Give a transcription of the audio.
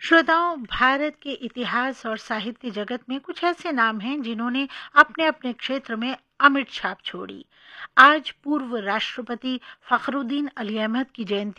श्रोताओं, भारत के इतिहास और साहित्य जगत में कुछ ऐसे नाम हैं जिन्होंने अपने अपने क्षेत्र में अमिट छाप छोड़ी। आज पूर्व राष्ट्रपति फखरुद्दीन अली अहमद की जयंती